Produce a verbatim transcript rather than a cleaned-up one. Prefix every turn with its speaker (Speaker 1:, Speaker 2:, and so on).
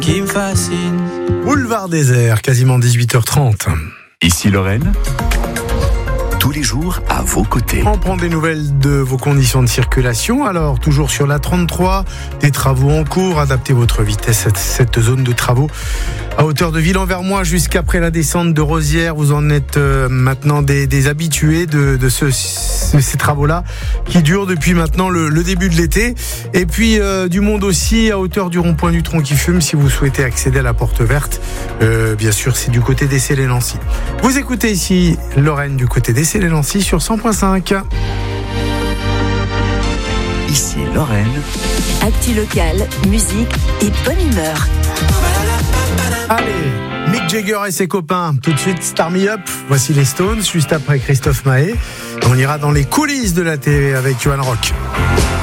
Speaker 1: qui me fascine.
Speaker 2: Boulevard Désert, quasiment dix-huit heures trente.
Speaker 3: Ici Lorraine, tous les jours à vos côtés.
Speaker 2: On prend des nouvelles de vos conditions de circulation. Alors, toujours sur la trente-trois, des travaux en cours. Adaptez votre vitesse à cette zone de travaux. À hauteur de Ville-en-Vermois jusqu'après la descente de Rosières, vous en êtes euh, maintenant des, des habitués de, de, ce, de ces travaux-là qui durent depuis maintenant le, le début de l'été. Et puis euh, du monde aussi à hauteur du rond-point du Tronc qui fume si vous souhaitez accéder à la porte verte. Euh, bien sûr, c'est du côté d'Essey-les-Nancy. Vous écoutez ici Lorraine du côté d'Essey-les-Nancy sur cent point cinq.
Speaker 3: Ici Lorraine.
Speaker 4: Actu locale, musique et bonne humeur.
Speaker 2: Allez, Mick Jagger et ses copains, tout de suite Start Me Up, voici les Stones, juste après Christophe Maé. On ira dans les coulisses de la télé avec Johan Rock.